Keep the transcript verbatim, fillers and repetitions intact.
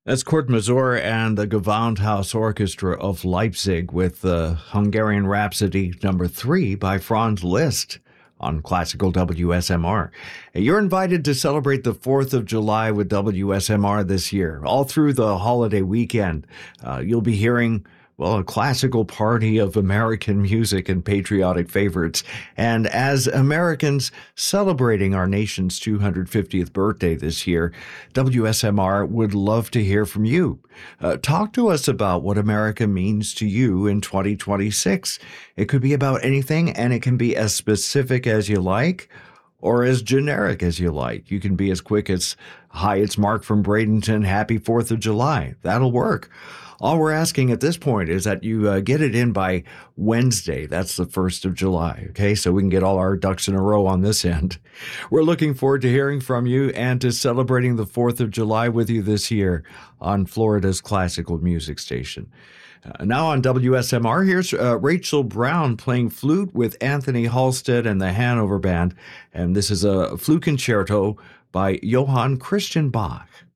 That's Kurt Masur and the Gewandhaus Orchestra of Leipzig with the Hungarian Rhapsody number three by Franz Liszt on Classical W S M R. You're invited to celebrate the fourth of July with W S M R this year. All through the holiday weekend, uh, you'll be hearing well, a classical party of American music and patriotic favorites. And as Americans celebrating our nation's two hundred fiftieth birthday this year, W S M R would love to hear from you. Uh, talk to us about what America means to you in twenty twenty-six. It could be about anything, and it can be as specific as you like or as generic as you like. You can be as quick as, hi, it's Mark from Bradenton. Happy fourth of July. That'll work. All we're asking at this point is that you uh, get it in by Wednesday. That's the first of July, okay? So we can get all our ducks in a row on this end. We're looking forward to hearing from you and to celebrating the fourth of July with you this year on Florida's classical music station. Uh, now on W S M R, here's uh, Rachel Brown playing flute with Anthony Halstead and the Hanover Band. And this is a flute concerto by Johann Christian Bach.